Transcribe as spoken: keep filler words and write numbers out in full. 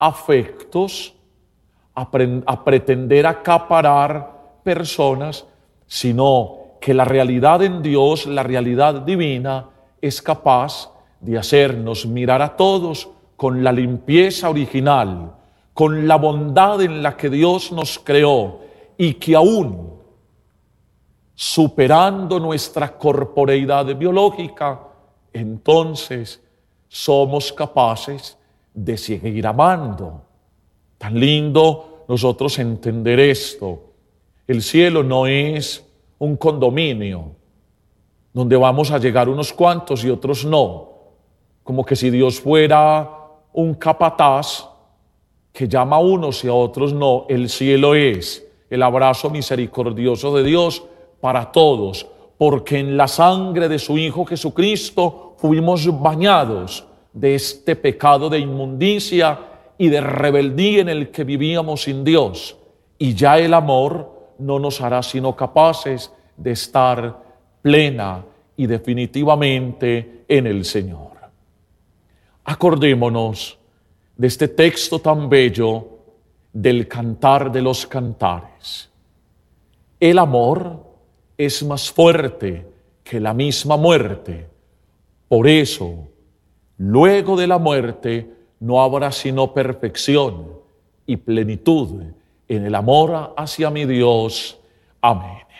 afectos, a, pre- a pretender acaparar personas, sino que la realidad en Dios, la realidad divina, es capaz de hacernos mirar a todos con la limpieza original, con la bondad en la que Dios nos creó y que aún superando nuestra corporeidad biológica, entonces somos capaces de seguir amando. Tan lindo nosotros entender esto. El cielo no es un condominio donde vamos a llegar unos cuantos y otros no. Como que si Dios fuera un capataz que llama a unos y a otros no. El cielo es el abrazo misericordioso de Dios para todos, porque en la sangre de su Hijo Jesucristo fuimos bañados de este pecado de inmundicia y de rebeldía en el que vivíamos sin Dios. Y ya el amor no nos hará sino capaces de estar plena y definitivamente en el Señor. Acordémonos de este texto tan bello del Cantar de los Cantares. El amor es más fuerte que la misma muerte. Por eso, luego de la muerte, no habrá sino perfección y plenitud en el amor hacia mi Dios. Amén.